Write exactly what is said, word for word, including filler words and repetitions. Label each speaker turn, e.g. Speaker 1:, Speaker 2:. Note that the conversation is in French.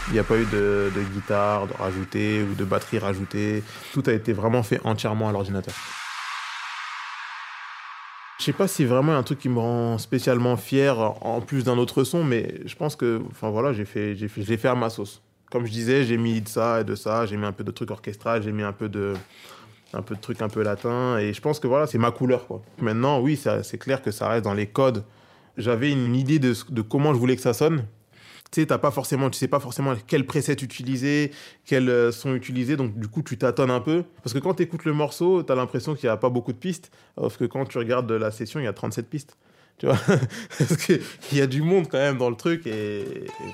Speaker 1: Il n'y a pas eu de, de guitare de rajouter ou de batterie rajoutée. Tout a été vraiment fait entièrement à l'ordinateur. Je sais pas si vraiment il y a un truc qui me rend spécialement fier en plus d'un autre son, mais je pense que, enfin voilà, j'ai fait, j'ai fait, je l'ai fait à ma sauce. Comme je disais, j'ai mis de ça et de ça, j'ai mis un peu de trucs orchestral, j'ai mis un peu de, un peu de trucs un peu latins, et je pense que voilà, c'est ma couleur, quoi. Maintenant, oui, ça, c'est clair que ça reste dans les codes. J'avais une idée de, ce- de comment je voulais que ça sonne. Tu sais, t'as pas forcément, tu sais pas forcément quel preset utiliser, quels euh, sons utiliser, donc du coup tu tâtonnes un peu. Parce que quand tu écoutes le morceau, t'as l'impression qu'il n'y a pas beaucoup de pistes, alors que quand tu regardes la session, il y a trente-sept pistes. Tu vois? Parce qu'il y a du monde quand même dans le truc, et, et